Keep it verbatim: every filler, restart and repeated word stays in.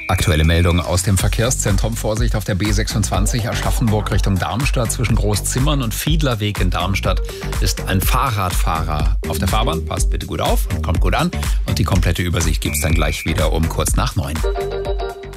Aktuelle Meldung aus dem Verkehrszentrum. Vorsicht auf der B sechsundzwanzig Aschaffenburg Richtung Darmstadt. Zwischen Großzimmern und Fiedlerweg in Darmstadt ist ein Fahrradfahrer auf der Fahrbahn. Passt bitte gut auf, kommt gut an. Und die komplette Übersicht gibt's dann gleich wieder um kurz nach neun.